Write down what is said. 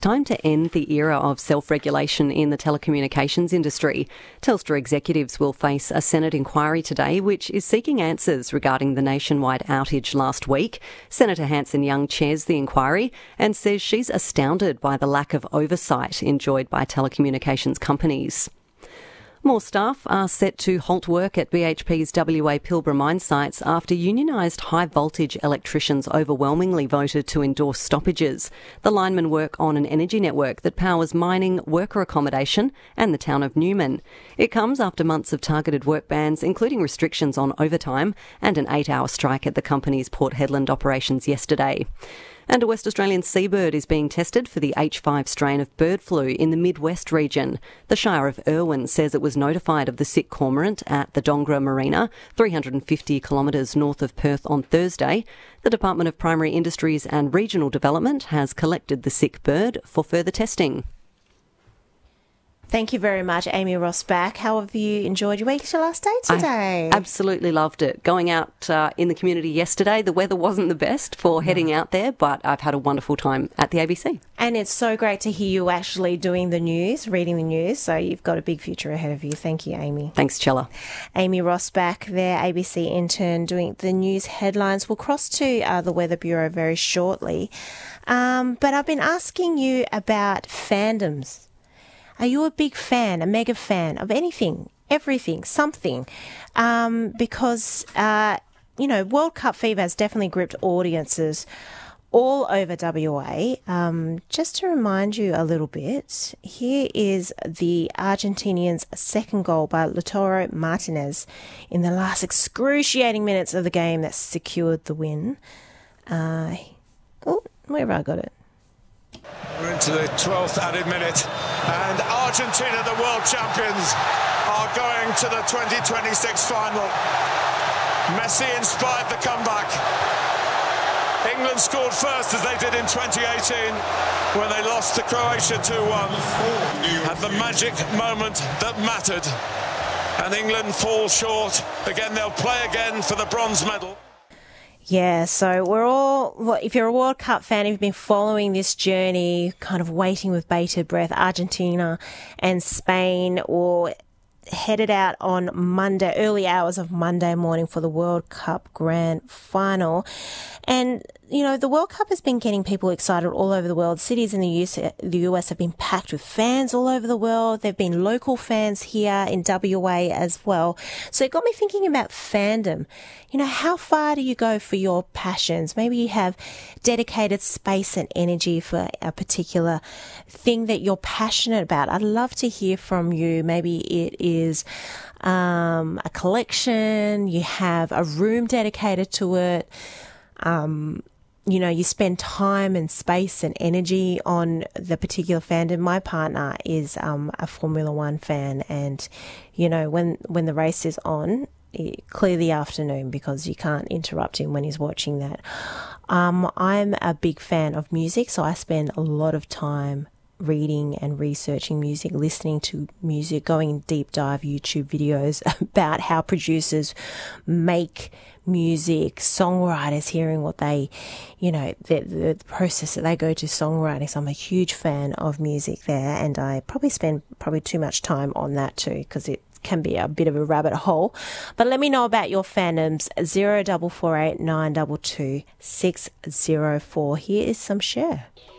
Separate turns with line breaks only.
Time to end the era of self-regulation in the telecommunications industry. Telstra executives will face a Senate inquiry today which is seeking answers regarding the nationwide outage last week. Senator Hanson-Young chairs the inquiry and says she's astounded by the lack of oversight enjoyed by telecommunications companies. More staff are set to halt work at BHP's WA Pilbara mine sites after unionised high-voltage electricians overwhelmingly voted to endorse stoppages. The linemen work on an energy network that powers mining, worker accommodation and the town of Newman. It comes after months of targeted work bans, including restrictions on overtime and an 8-hour strike at the company's Port Hedland operations yesterday. And a West Australian seabird is being tested for the H5 strain of bird flu in the Mid-West region. The Shire of Irwin says it was notified of the sick cormorant at the Dongra Marina, 350 kilometres north of Perth on Thursday. The Department of Primary Industries and Regional Development has collected the sick bird for further testing.
Thank you very much, Amy Rossbach. How have you enjoyed your week? It's your last day today.
I absolutely loved it. Going out in the community yesterday, the weather wasn't the best for heading out there, but I've had a wonderful time at the ABC.
And it's so great to hear you actually doing the news, reading the news, so you've got a big future ahead of you. Thank you, Amy.
Thanks, Chella.
Amy Rossbach, their ABC intern, doing the news headlines. We'll cross to the Weather Bureau very shortly. But I've been asking you about fandoms. Are you a big fan, a mega fan of anything, everything, something? Because, World Cup fever has definitely gripped audiences all over WA. Just to remind you a little bit, here is the Argentinians' second goal by Lautaro Martinez in the last excruciating minutes of the game that secured the win. Where have I got it?
We're into the 12th added minute, and Argentina, the world champions, are going to the 2026 final. Messi inspired the comeback. England scored first, as they did in 2018 when they lost to Croatia 2-1. Had the magic moment that mattered, and England fall short. Again, they'll play again for the bronze medal.
Yeah, so we're all, if you're a World Cup fan, if you've been following this journey, kind of waiting with bated breath, Argentina and Spain were headed out on Monday, early hours of Monday morning for the World Cup Grand Final. And, the World Cup has been getting people excited all over the world. Cities in the US have been packed with fans all over the world. There have been local fans here in WA as well. So it got me thinking about fandom. How far do you go for your passions? Maybe you have dedicated space and energy for a particular thing that you're passionate about. I'd love to hear from you. Maybe it is a collection, you have a room dedicated to it. You spend time and space and energy on the particular fandom. My partner is a Formula One fan, and when the race is on, clear the afternoon because you can't interrupt him when he's watching that. I'm a big fan of music, so I spend a lot of time reading and researching music, listening to music, going deep dive YouTube videos about how producers make music, songwriters, hearing what they, the process that they go to songwriting. So I'm a huge fan of music there, and I probably spend too much time on that too because it can be a bit of a rabbit hole. But let me know about your fandoms. 0448 922 604. Here is some Cher.